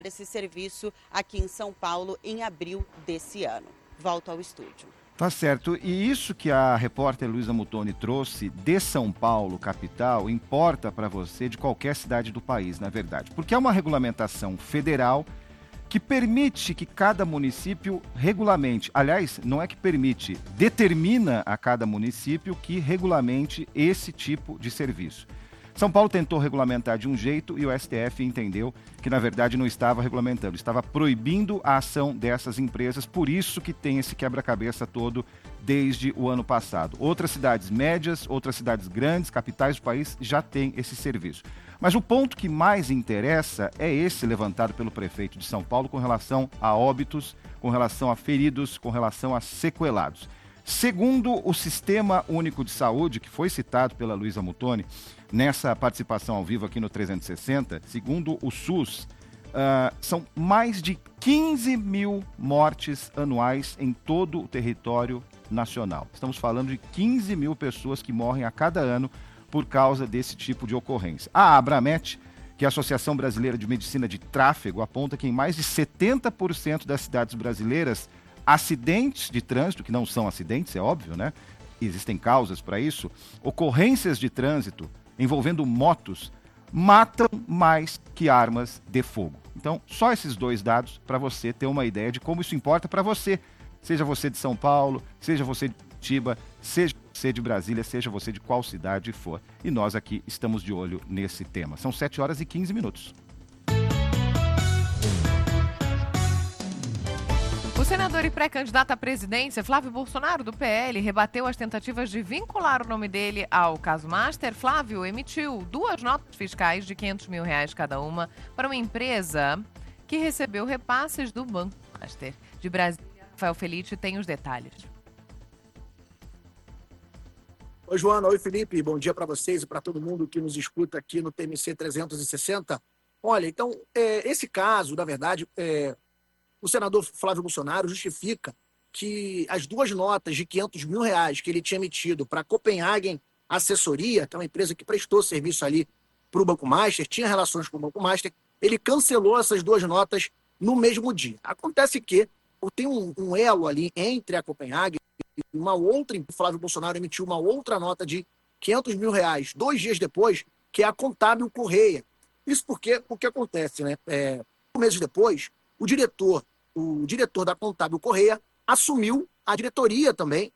esse serviço aqui em São Paulo em abril desse ano. Volto ao estúdio. Tá certo. E isso que a repórter Luísa Muttoni trouxe de São Paulo, capital, importa para você de qualquer cidade do país, na verdade. Porque é uma regulamentação federal que permite que cada município regulamente, aliás, não é que permite, determina a cada município que regulamente esse tipo de serviço. São Paulo tentou regulamentar de um jeito e o STF entendeu que, na verdade, não estava regulamentando, estava proibindo a ação dessas empresas, por isso que tem esse quebra-cabeça todo desde o ano passado. Outras cidades médias, outras cidades grandes, capitais do país, já têm esse serviço. Mas o ponto que mais interessa é esse levantado pelo prefeito de São Paulo com relação a óbitos, com relação a feridos, com relação a sequelados. Segundo o Sistema Único de Saúde, que foi citado pela Luísa Muttoni, nessa participação ao vivo aqui no 360, segundo o SUS, são mais de 15 mil mortes anuais em todo o território nacional. Estamos falando de 15 mil pessoas que morrem a cada ano por causa desse tipo de ocorrência. A Abramet, que é a Associação Brasileira de Medicina de Tráfego, aponta que em mais de 70% das cidades brasileiras, acidentes de trânsito, que não são acidentes, é óbvio, né? Existem causas para isso, ocorrências de trânsito envolvendo motos, matam mais que armas de fogo. Então, só esses dois dados para você ter uma ideia de como isso importa para você. Seja você de São Paulo, seja você de Curitiba, seja você de Brasília, seja você de qual cidade for. E nós aqui estamos de olho nesse tema. São 7h15. O senador e pré-candidato à presidência, Flávio Bolsonaro, do PL, rebateu as tentativas de vincular o nome dele ao caso Master. Flávio emitiu 2 notas fiscais de R$500 mil cada uma para uma empresa que recebeu repasses do Banco Master. De Brasília, Rafael Felice tem os detalhes. Oi, Joana. Oi, Felipe. Bom dia para vocês e para todo mundo que nos escuta aqui no TMC 360. Olha, então, esse caso, na verdade, o senador Flávio Bolsonaro justifica que as 2 notas de R$500 mil que ele tinha emitido para a Copenhagen Assessoria, que é uma empresa que prestou serviço ali para o Banco Master, tinha relações com o Banco Master, ele cancelou essas 2 notas no mesmo dia. Acontece que tem um elo ali entre a Copenhagen e uma outra, o Flávio Bolsonaro emitiu uma outra nota de R$500 mil 2 dias depois, que é a Contábil Correia. Isso porque o que acontece, né? 2 meses depois, o diretor da Contábil Correia assumiu a diretoria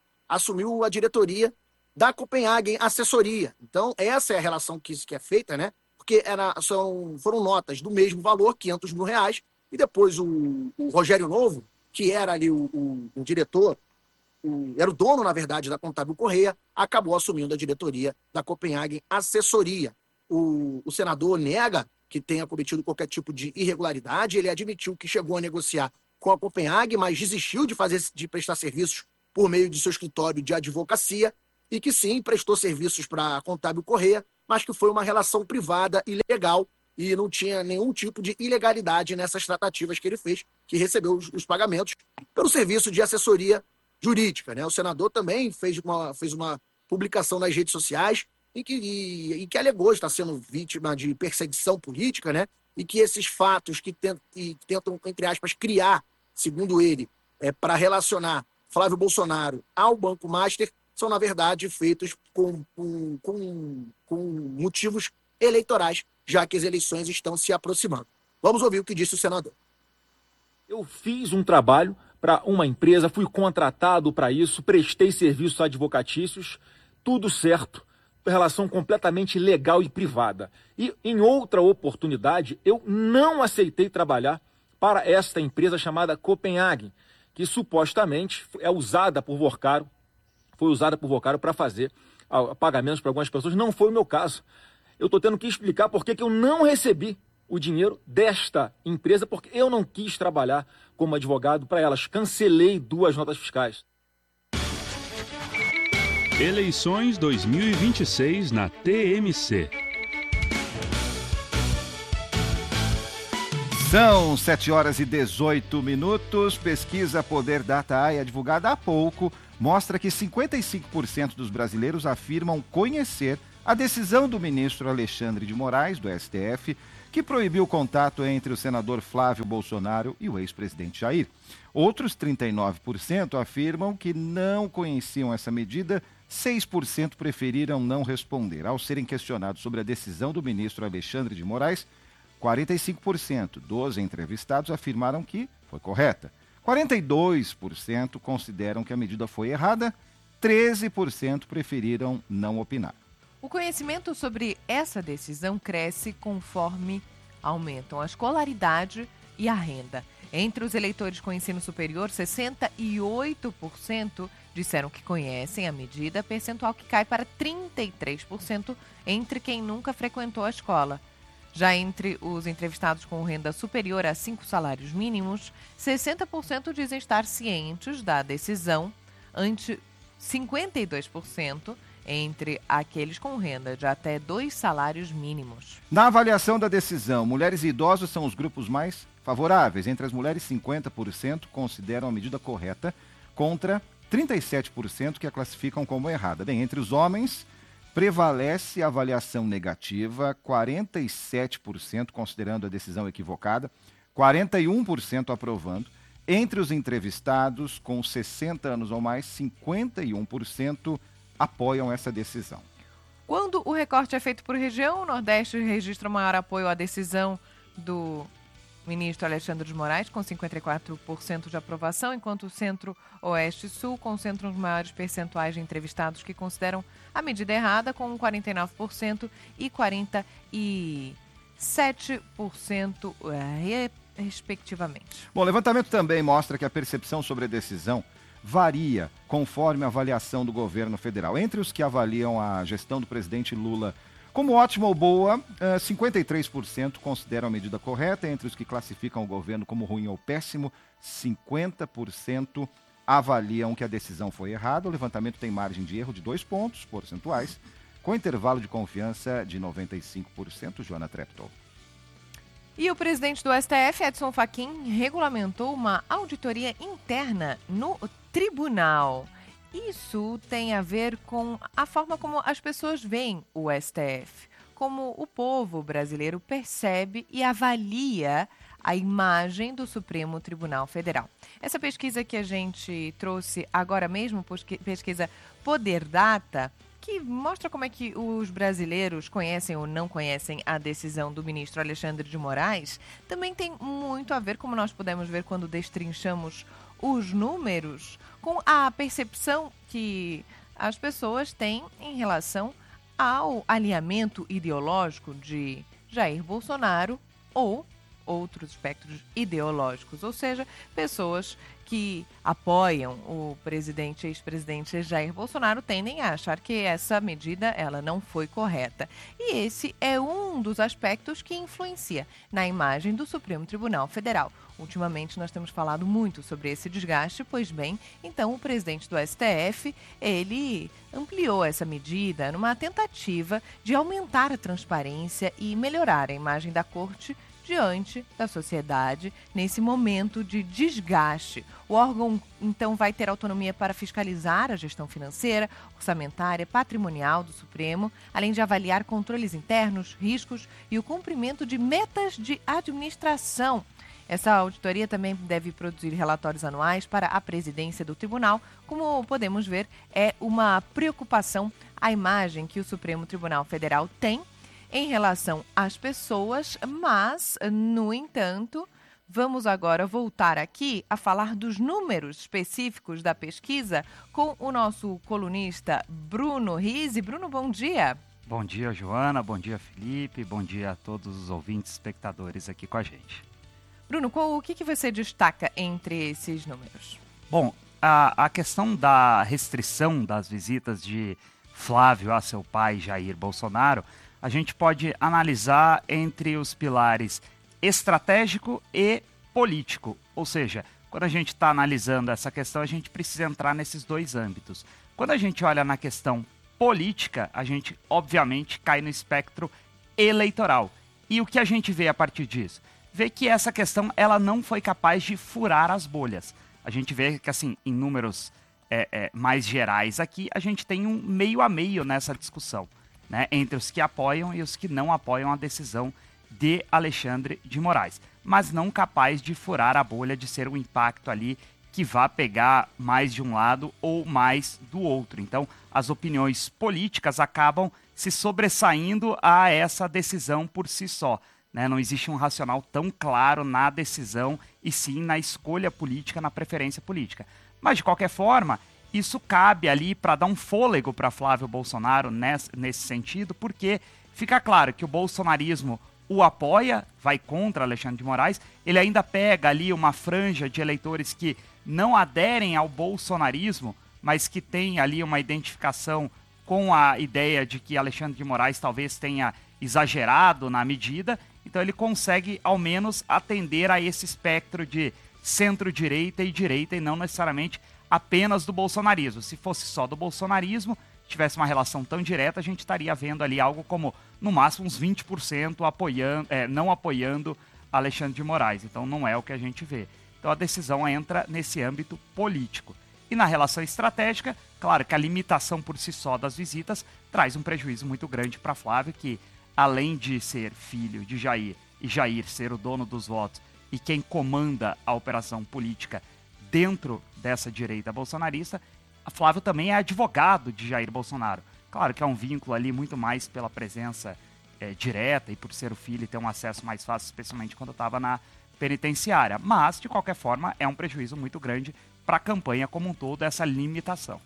da Copenhagen Assessoria. Então, essa é a relação que é feita, né? Porque foram notas do mesmo valor, R$500 mil, e depois o Rogério Novo, que era ali o diretor, era o dono, na verdade, da Contábil Correia, acabou assumindo a diretoria da Copenhagen Assessoria. O senador nega que tenha cometido qualquer tipo de irregularidade, ele admitiu que chegou a negociar com a Copenhagen, mas desistiu de prestar serviços por meio de seu escritório de advocacia e que sim, prestou serviços para a Contábil Correia, mas que foi uma relação privada e legal e não tinha nenhum tipo de ilegalidade nessas tratativas que ele fez, que recebeu os pagamentos pelo serviço de assessoria jurídica, né? O senador também fez uma publicação nas redes sociais em que alegou estar sendo vítima de perseguição política, né? E que esses fatos que tentam, entre aspas, criar, segundo ele, para relacionar Flávio Bolsonaro ao Banco Master, são, na verdade, feitos com motivos eleitorais, já que as eleições estão se aproximando. Vamos ouvir o que disse o senador. Eu fiz um trabalho para uma empresa, fui contratado para isso, prestei serviços advocatícios, tudo certo, relação completamente legal e privada. E em outra oportunidade, eu não aceitei trabalhar para esta empresa chamada Copenhagen, que supostamente foi usada por Vocaro para fazer pagamentos para algumas pessoas. Não foi o meu caso. Eu estou tendo que explicar por que eu não recebi o dinheiro desta empresa, porque eu não quis trabalhar como advogado para elas. Cancelei 2 notas fiscais. Eleições 2026 na TMC. São 7h18. Pesquisa Poder Data AI, divulgada há pouco, mostra que 55% dos brasileiros afirmam conhecer a decisão do ministro Alexandre de Moraes, do STF, que proibiu o contato entre o senador Flávio Bolsonaro e o ex-presidente Jair. Outros 39% afirmam que não conheciam essa medida, 6% preferiram não responder. Ao serem questionados sobre a decisão do ministro Alexandre de Moraes, 45% dos entrevistados afirmaram que foi correta. 42% consideram que a medida foi errada, 13% preferiram não opinar. O conhecimento sobre essa decisão cresce conforme aumentam a escolaridade e a renda. Entre os eleitores com ensino superior, 68% disseram que conhecem a medida, percentual que cai para 33% entre quem nunca frequentou a escola. Já entre os entrevistados com renda superior a 5 salários mínimos, 60% dizem estar cientes da decisão, ante 52% entre aqueles com renda de até 2 salários mínimos. Na avaliação da decisão, mulheres e idosos são os grupos mais favoráveis. Entre as mulheres, 50% consideram a medida correta, contra 37% que a classificam como errada. Bem, entre os homens, prevalece a avaliação negativa, 47% considerando a decisão equivocada, 41% aprovando. Entre os entrevistados com 60 anos ou mais, 51% apoiam essa decisão. Quando o recorte é feito por região, o Nordeste registra maior apoio à decisão do ministro Alexandre de Moraes, com 54% de aprovação, enquanto o Centro-Oeste e Sul concentram os maiores percentuais de entrevistados que consideram a medida errada, com 49% e 47%, respectivamente. Bom, o levantamento também mostra que a percepção sobre a decisão varia conforme a avaliação do governo federal. Entre os que avaliam a gestão do presidente Lula como ótima ou boa, 53% consideram a medida correta. Entre os que classificam o governo como ruim ou péssimo, 50% avaliam que a decisão foi errada. O levantamento tem margem de erro de 2 pontos percentuais, com intervalo de confiança de 95%. Joana Treptow. E o presidente do STF, Edson Fachin, regulamentou uma auditoria interna no tribunal. Isso tem a ver com a forma como as pessoas veem o STF, como o povo brasileiro percebe e avalia a imagem do Supremo Tribunal Federal. Essa pesquisa que a gente trouxe agora mesmo, pesquisa Poder Data, que mostra como é que os brasileiros conhecem ou não conhecem a decisão do ministro Alexandre de Moraes, também tem muito a ver, como nós podemos ver quando destrinchamos os números, com a percepção que as pessoas têm em relação ao alinhamento ideológico de Jair Bolsonaro ou outros espectros ideológicos, ou seja, pessoas que apoiam o ex-presidente Jair Bolsonaro tendem a achar que essa medida ela não foi correta. E esse é um dos aspectos que influencia na imagem do Supremo Tribunal Federal. Ultimamente nós temos falado muito sobre esse desgaste, pois bem, então o presidente do STF, ele ampliou essa medida numa tentativa de aumentar a transparência e melhorar a imagem da corte diante da sociedade nesse momento de desgaste. O órgão, então, vai ter autonomia para fiscalizar a gestão financeira, orçamentária, patrimonial do Supremo, além de avaliar controles internos, riscos e o cumprimento de metas de administração. Essa auditoria também deve produzir relatórios anuais para a presidência do tribunal. Como podemos ver, é uma preocupação a imagem que o Supremo Tribunal Federal tem em relação às pessoas, mas, no entanto, vamos agora voltar aqui a falar dos números específicos da pesquisa com o nosso colunista Bruno Rizzi. Bruno, bom dia. Bom dia, Joana. Bom dia, Felipe. Bom dia a todos os ouvintes e espectadores aqui com a gente. Bruno, o que você destaca entre esses números? Bom, a questão da restrição das visitas de Flávio a seu pai, Jair Bolsonaro, a gente pode analisar entre os pilares estratégico e político. Ou seja, quando a gente está analisando essa questão, a gente precisa entrar nesses dois âmbitos. Quando a gente olha na questão política, a gente, obviamente, cai no espectro eleitoral. E o que a gente vê a partir disso? Vê que essa questão ela não foi capaz de furar as bolhas. A gente vê que, assim, em números mais gerais aqui, a gente tem um meio a meio nessa discussão, né, entre os que apoiam e os que não apoiam a decisão de Alexandre de Moraes, mas não capaz de furar a bolha, de ser um impacto ali que vá pegar mais de um lado ou mais do outro. Então, as opiniões políticas acabam se sobressaindo a essa decisão por si só, né? Não existe um racional tão claro na decisão e sim na escolha política, na preferência política. Mas, de qualquer forma, isso cabe ali para dar um fôlego para Flávio Bolsonaro nesse sentido, porque fica claro que o bolsonarismo o apoia, vai contra Alexandre de Moraes, ele ainda pega ali uma franja de eleitores que não aderem ao bolsonarismo, mas que tem ali uma identificação com a ideia de que Alexandre de Moraes talvez tenha exagerado na medida, então ele consegue ao menos atender a esse espectro de centro-direita e não necessariamente apenas do bolsonarismo. Se fosse só do bolsonarismo, tivesse uma relação tão direta, a gente estaria vendo ali algo como, no máximo, uns 20% não apoiando Alexandre de Moraes. Então não é o que a gente vê. Então a decisão entra nesse âmbito político. E na relação estratégica, claro que a limitação por si só das visitas traz um prejuízo muito grande para Flávio, que além de ser filho de Jair e Jair ser o dono dos votos e quem comanda a operação política dentro dessa direita bolsonarista, Flávio também é advogado de Jair Bolsonaro. Claro que é um vínculo ali muito mais pela presença direta e por ser o filho e ter um acesso mais fácil, especialmente quando estava na penitenciária. Mas, de qualquer forma, é um prejuízo muito grande para a campanha como um todo, essa limitação.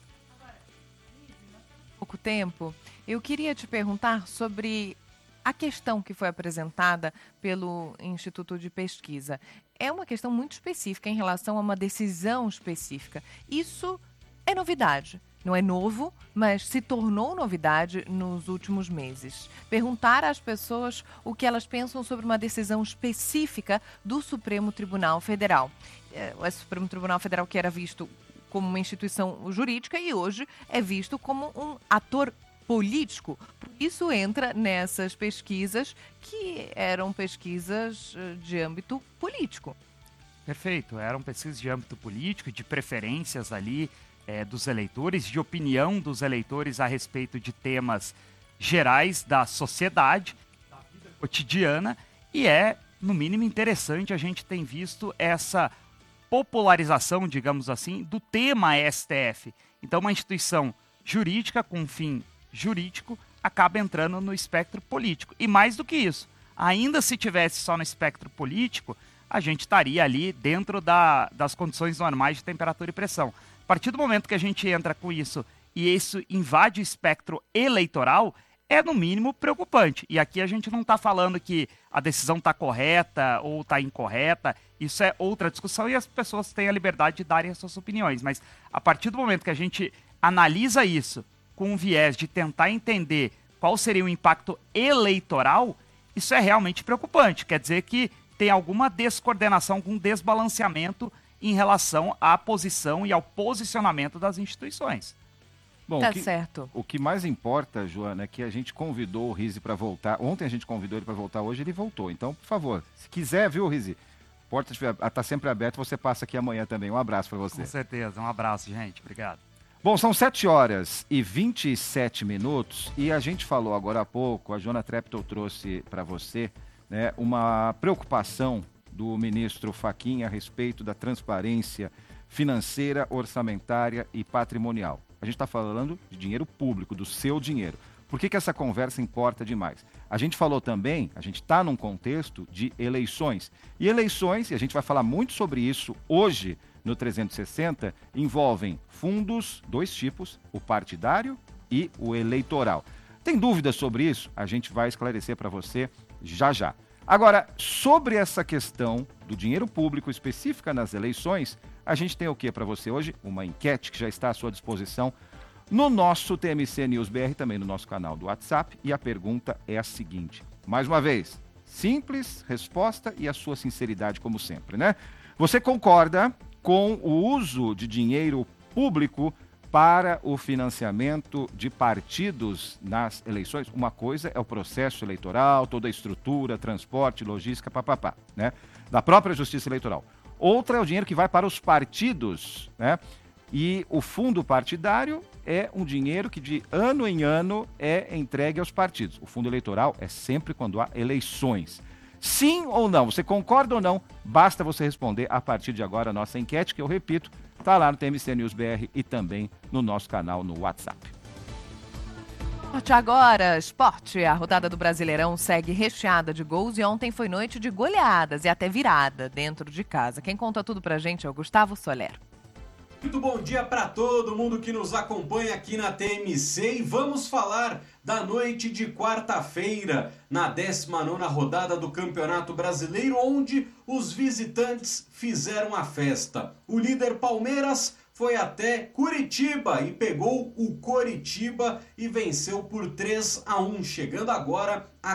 Pouco tempo, eu queria te perguntar sobre a questão que foi apresentada pelo Instituto de Pesquisa. É uma questão muito específica em relação a uma decisão específica. Isso é novidade. Não é novo, mas se tornou novidade nos últimos meses. Perguntar às pessoas o que elas pensam sobre uma decisão específica do Supremo Tribunal Federal. O Supremo Tribunal Federal, que era visto como uma instituição jurídica e hoje é visto como um ator político. Por isso entra nessas pesquisas que eram pesquisas de âmbito político. Perfeito, eram pesquisas de âmbito político, de preferências ali dos eleitores, de opinião dos eleitores a respeito de temas gerais da sociedade, da vida cotidiana, e no mínimo, interessante a gente tem visto essa popularização, digamos assim, do tema STF. Então, uma instituição jurídica com fim jurídico acaba entrando no espectro político. E mais do que isso, ainda se tivesse só no espectro político, a gente estaria ali dentro das condições normais de temperatura e pressão. A partir do momento que a gente entra com isso e isso invade o espectro eleitoral, é no mínimo preocupante. E aqui a gente não está falando que a decisão está correta ou está incorreta, isso é outra discussão e as pessoas têm a liberdade de darem as suas opiniões. Mas a partir do momento que a gente analisa isso com um viés de tentar entender qual seria o impacto eleitoral, isso é realmente preocupante. Quer dizer que tem alguma descoordenação, algum desbalanceamento em relação à posição e ao posicionamento das instituições. Bom, Tá certo. O que mais importa, Joana, é que a gente convidou o Rizzi para voltar. Ontem a gente convidou ele para voltar, hoje ele voltou. Então, por favor, se quiser, viu, Rizzi? A porta está sempre aberta, você passa aqui amanhã também. Um abraço para você. Com certeza, um abraço, gente. Obrigado. Bom, são 7h27 e a gente falou agora há pouco, a Joana Treptow trouxe para você, né, uma preocupação do ministro Fachin a respeito da transparência financeira, orçamentária e patrimonial. A gente está falando de dinheiro público, do seu dinheiro. Por que essa conversa importa demais? A gente falou também, a gente está num contexto de eleições. E eleições, e a gente vai falar muito sobre isso hoje no 360, envolvem fundos, dois tipos, o partidário e o eleitoral. Tem dúvidas sobre isso? A gente vai esclarecer para você já já. Agora, sobre essa questão do dinheiro público específica nas eleições, a gente tem o que para você hoje? Uma enquete que já está à sua disposição no nosso TMC News BR, também no nosso canal do WhatsApp. E a pergunta é a seguinte, mais uma vez, simples resposta e a sua sinceridade como sempre, né? Você concorda com o uso de dinheiro público para o financiamento de partidos nas eleições? Uma coisa é o processo eleitoral, toda a estrutura, transporte, logística, papapá, né? Da própria justiça eleitoral. Outra é o dinheiro que vai para os partidos, né? E o fundo partidário é um dinheiro que de ano em ano é entregue aos partidos. O fundo eleitoral é sempre quando há eleições. Sim ou não? Você concorda ou não? Basta você responder a partir de agora a nossa enquete, que eu repito, está lá no TMC News BR e também no nosso canal no WhatsApp. Esporte agora, esporte. A rodada do Brasileirão segue recheada de gols e ontem foi noite de goleadas e até virada dentro de casa. Quem conta tudo pra gente é o Gustavo Soler. Muito bom dia para todo mundo que nos acompanha aqui na TMC e vamos falar da noite de quarta-feira, na 19ª rodada do Campeonato Brasileiro, onde os visitantes fizeram a festa. O líder Palmeiras foi até Curitiba e pegou o Coritiba e venceu por 3-1, chegando agora a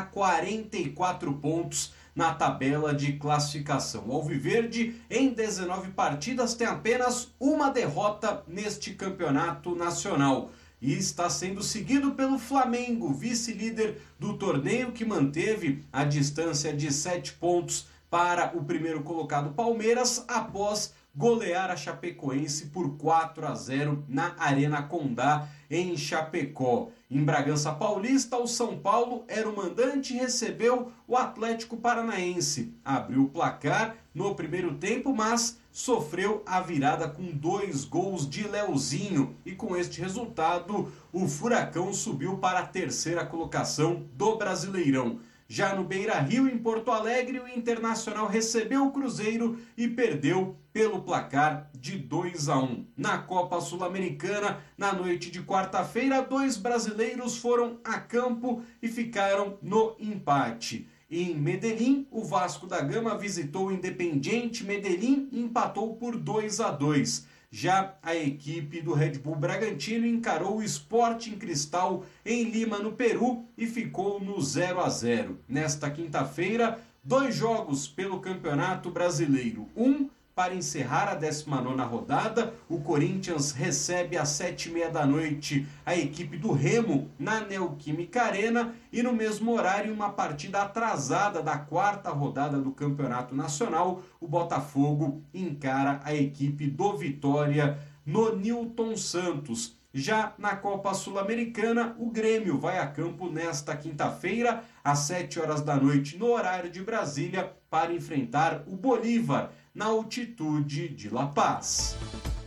44 pontos na tabela de classificação. O Alviverde, em 19 partidas, tem apenas uma derrota neste campeonato nacional. E está sendo seguido pelo Flamengo, vice-líder do torneio, que manteve a distância de 7 pontos para o primeiro colocado Palmeiras, após golear a Chapecoense por 4-0 na Arena Condá, em Chapecó. Em Bragança Paulista, o São Paulo era o mandante e recebeu o Atlético Paranaense. Abriu o placar no primeiro tempo, mas sofreu a virada com 2 gols de Leozinho. E com este resultado, o Furacão subiu para a 3ª colocação do Brasileirão. Já no Beira-Rio, em Porto Alegre, o Internacional recebeu o Cruzeiro e perdeu pelo placar de 2-1. Na Copa Sul-Americana, na noite de quarta-feira, 2 brasileiros foram a campo e ficaram no empate. Em Medellín, o Vasco da Gama visitou o Independiente Medellín e empatou por 2-2. Já a equipe do Red Bull Bragantino encarou o Sporting Cristal em Lima, no Peru, e ficou no 0-0. Nesta quinta-feira, 2 jogos pelo Campeonato Brasileiro. Para encerrar a 19ª rodada, o Corinthians recebe às 19h30 a equipe do Remo na Neoquímica Arena, e no mesmo horário, uma partida atrasada da 4ª rodada do Campeonato Nacional, o Botafogo encara a equipe do Vitória no Newton Santos. Já na Copa Sul-Americana, o Grêmio vai a campo nesta quinta-feira, às 19h, no horário de Brasília, para enfrentar o Bolívar na altitude de La Paz.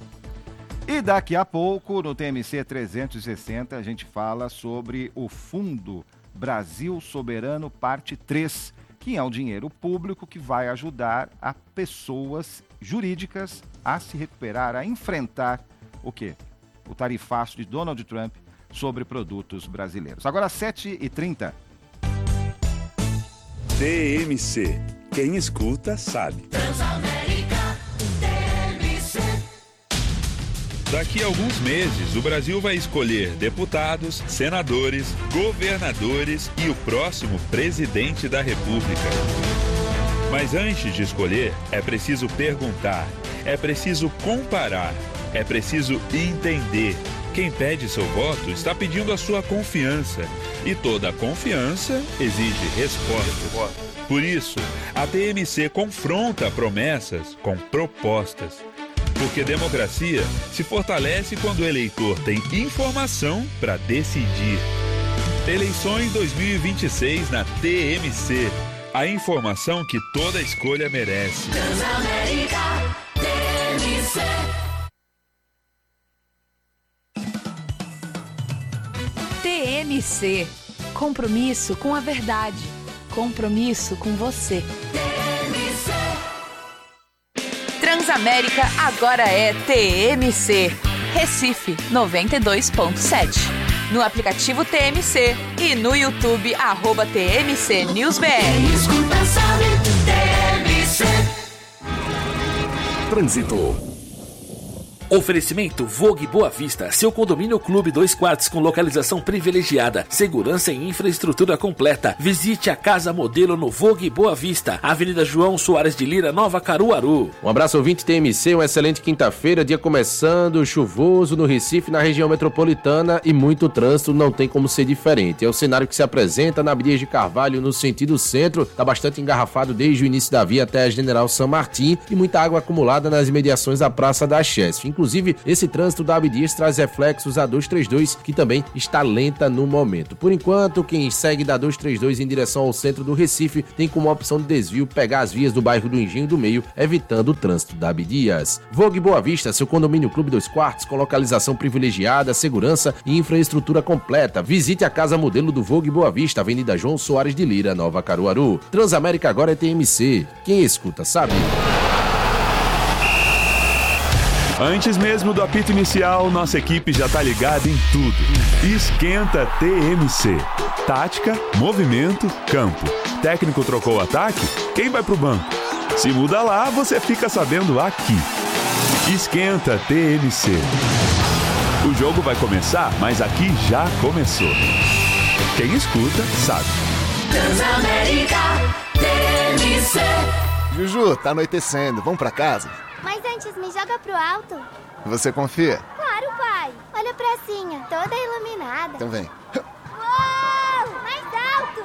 E daqui a pouco, no TMC 360, a gente fala sobre o Fundo Brasil Soberano Parte 3, que é um dinheiro público que vai ajudar a pessoas jurídicas a se recuperar, a enfrentar o quê? O tarifaço de Donald Trump sobre produtos brasileiros. Agora, 7h30. TMC. Quem escuta, sabe. Transamérica, TMC. Daqui a alguns meses, o Brasil vai escolher deputados, senadores, governadores e o próximo presidente da República. Mas antes de escolher, é preciso perguntar, é preciso comparar, é preciso entender. Quem pede seu voto está pedindo a sua confiança. E toda confiança exige respostas. Por isso, a TMC confronta promessas com propostas. Porque democracia se fortalece quando o eleitor tem informação para decidir. Eleições 2026 na TMC. A informação que toda escolha merece. Transamérica, TMC. TMC. Compromisso com a verdade. Compromisso com você. TMC. Transamérica agora é TMC. Recife 92.7. No aplicativo TMC e no YouTube @TMC News BR. Quem escuta sabe, TMC. Trânsito. Oferecimento Vogue Boa Vista, seu condomínio clube 2 quartos com localização privilegiada, segurança e infraestrutura completa. Visite a casa modelo no Vogue Boa Vista, Avenida João Soares de Lira, Nova Caruaru. Um abraço ouvinte TMC, uma excelente quinta-feira, dia começando, chuvoso no Recife, na região metropolitana, e muito trânsito, não tem como ser diferente. É o cenário que se apresenta na Abdias de Carvalho no sentido centro, está bastante engarrafado desde o início da via até a General San Martín, e muita água acumulada nas imediações da Praça da Chesf. Inclusive, esse trânsito da Abdias traz reflexos a 232, que também está lenta no momento. Por enquanto, quem segue da 232 em direção ao centro do Recife tem como opção de desvio pegar as vias do bairro do Engenho do Meio, evitando o trânsito da Abdias. Vogue Boa Vista, seu condomínio Clube 2 Quartos, com localização privilegiada, segurança e infraestrutura completa. Visite a casa modelo do Vogue Boa Vista, Avenida João Soares de Lira, Nova Caruaru. Transamérica agora é TMC. Quem escuta sabe. Antes mesmo do apito inicial, nossa equipe já tá ligada em tudo. Esquenta TMC. Tática, movimento, campo. Técnico trocou o ataque? Quem vai pro banco? Se muda lá, você fica sabendo aqui. Esquenta TMC. O jogo vai começar, mas aqui já começou. Quem escuta, sabe. Transamérica TMC. Juju, tá anoitecendo. Vamos pra casa? Mas antes, me joga pro alto. Você confia? Claro, pai. Olha a pracinha, toda iluminada. Então vem. Uou! Mais alto!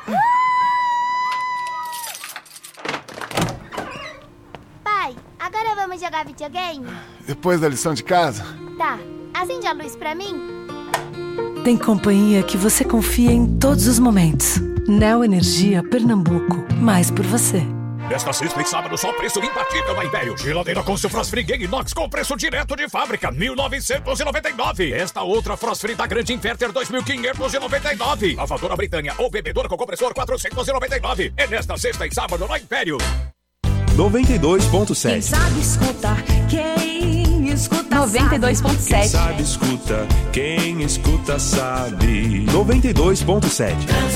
Pai, agora vamos jogar videogame? Depois da lição de casa? Tá. Acende a luz pra mim. Tem companhia que você confia em todos os momentos. Neo Energia Pernambuco. Mais por você. Esta sexta e sábado, só preço imbatível na Império. Geladeira com seu Frost Free Game Inox com preço direto de fábrica, 1.999. Esta outra Frost Free da Grande Inverter, 2.599. Lavadora Britânia ou bebedora com compressor, 499. É nesta sexta e sábado na Império. 92.7. Quem sabe escutar, quem escuta 92.7. Quem sabe escuta, quem escuta sabe. 92.7.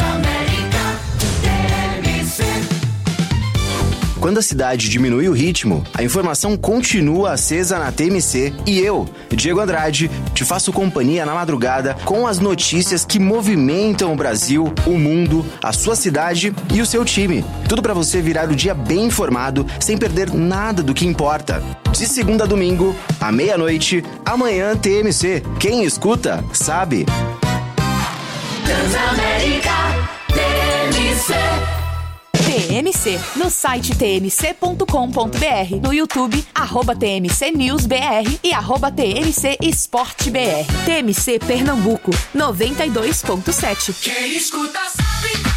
Quando a cidade diminui o ritmo, a informação continua acesa na TMC e eu, Diego Andrade, te faço companhia na madrugada com as notícias que movimentam o Brasil, o mundo, a sua cidade e o seu time. Tudo para você virar o dia bem informado, sem perder nada do que importa. De segunda a domingo, à meia-noite, amanhã TMC. Quem escuta, sabe. Transamérica TMC. TMC, no site tmc.com.br, no YouTube, @TMCNewsBR e @TMC EsporteBR. TMC Pernambuco, 92.7. Quem escuta sabe.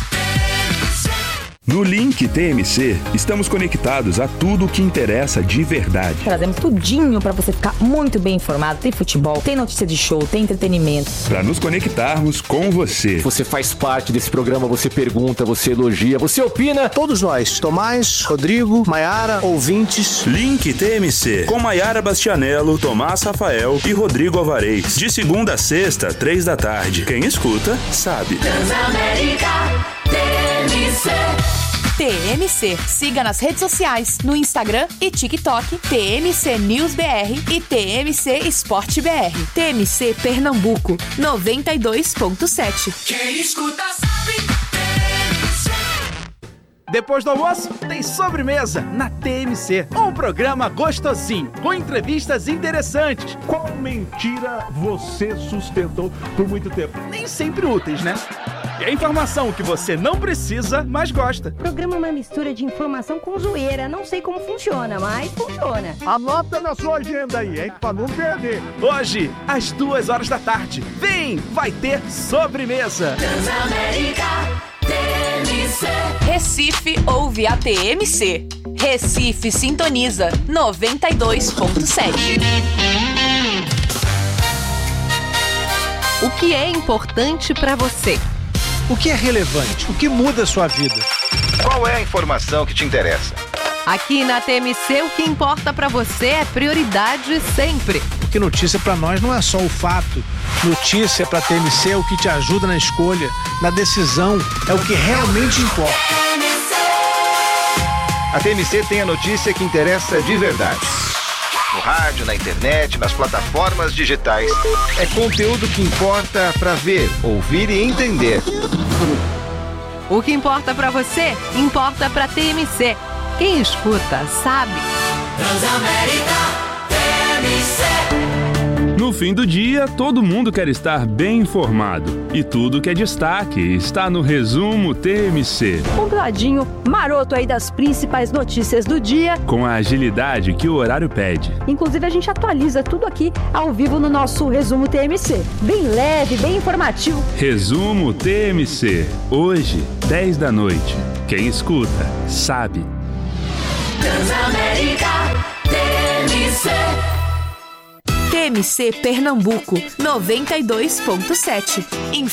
No Link TMC, estamos conectados a tudo o que interessa de verdade. Trazemos tudinho para você ficar muito bem informado. Tem futebol, tem notícia de show, tem entretenimento. Para nos conectarmos com você. Você faz parte desse programa, você pergunta, você elogia, você opina. Todos nós, Tomás, Rodrigo, Maiara, ouvintes. Link TMC, com Maiara Bastianello, Tomás Rafael e Rodrigo Alvarez. De segunda a sexta, 3 da tarde. Quem escuta, sabe. Transamérica TMC. TMC. Siga nas redes sociais, no Instagram e TikTok, TMC News BR e TMC Esporte BR. TMC Pernambuco, 92.7. Quem escuta sabe. Depois do almoço, tem sobremesa na TMC. Um programa gostosinho, com entrevistas interessantes. Qual mentira você sustentou por muito tempo? Nem sempre úteis, né? E a informação que você não precisa, mas gosta. O programa é uma mistura de informação com zoeira. Não sei como funciona, mas funciona. Anota na sua agenda aí, hein? Pra não perder. Hoje, às 2h da tarde. Vem, vai ter sobremesa. Transamérica TMC. Recife ouve a TMC. Recife sintoniza 92.7. O que é importante para você? O que é relevante? O que muda a sua vida? Qual é a informação que te interessa? Aqui na TMC, o que importa para você é prioridade sempre. Porque notícia para nós não é só o fato. Notícia para TMC é o que te ajuda na escolha, na decisão, é o que realmente importa. A TMC tem a notícia que interessa de verdade. No rádio, na internet, nas plataformas digitais. É conteúdo que importa para ver, ouvir e entender. O que importa para você, importa para TMC. Quem escuta, sabe. Transamérica TMC. No fim do dia, todo mundo quer estar bem informado. E tudo que é destaque está no Resumo TMC. Um ladinho maroto aí das principais notícias do dia. Com a agilidade que o horário pede. Inclusive, a gente atualiza tudo aqui ao vivo no nosso Resumo TMC. Bem leve, bem informativo. Resumo TMC. Hoje, 10 da noite. Quem escuta, sabe. Transamérica TMC. TMC Pernambuco 92.7.